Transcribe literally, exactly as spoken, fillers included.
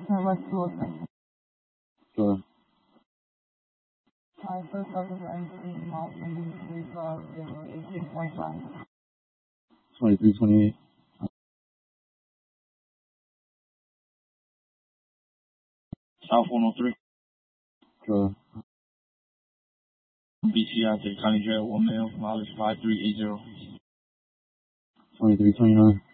turn left to Wilson. Sure. Uh, first subject for M C Mount Indian Street, uh, eighteen twenty-five. twenty-three twenty-eight. South one oh three. Sure. B T I to County Jail, one male, mileage five three eight zero. twenty-three twenty-nine.